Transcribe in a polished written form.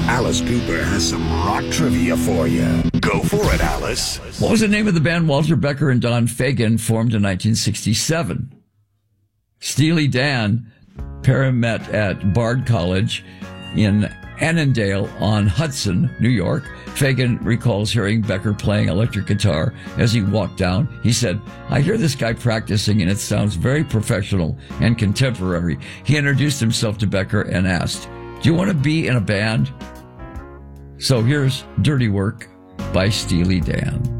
Alice Cooper has some rock trivia for you. Go for it, Alice. What was the name of the band Walter Becker and Don Fagen formed in 1967? Steely Dan met at Bard College in Annandale on Hudson, New York. Fagen recalls hearing Becker playing electric guitar as he walked down. He said, "I hear this guy practicing and it sounds very professional and contemporary." He introduced himself to Becker and asked, "Do you want to be in a band?" So here's Dirty Work by Steely Dan.